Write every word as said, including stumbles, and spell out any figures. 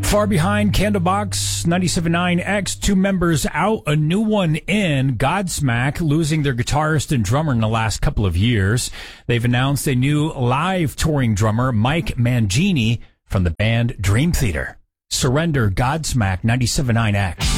Far Behind, Candlebox, ninety-seven point nine X, two members out, a new one in. Godsmack losing their guitarist and drummer in the last couple of years. They've announced a new live touring drummer, Mike Mangini, from the band Dream Theater. Surrender, Godsmack, ninety-seven point nine X.